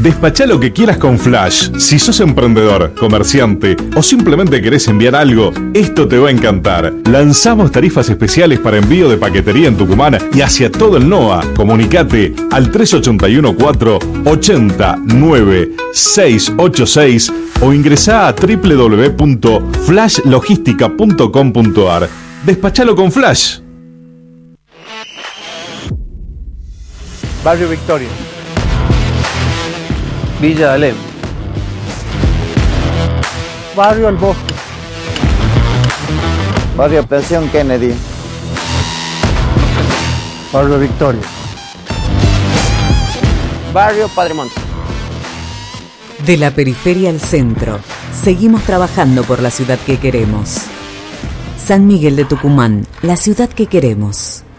Despachá lo que quieras con Flash. Si sos emprendedor, comerciante o simplemente querés enviar algo, esto te va a encantar. Lanzamos tarifas especiales para envío de paquetería en Tucumán y hacia todo el NOA. Comunicate al 381 4 80 9 686 o ingresá a www.flashlogistica.com.ar. Despachalo con Flash. Barrio Victoria, Villa de Alem, Barrio El Bosque, Barrio Presión Kennedy, Barrio Victoria, Barrio Padre Monte. De la periferia al centro, seguimos trabajando por la ciudad que queremos. San Miguel de Tucumán, la ciudad que queremos.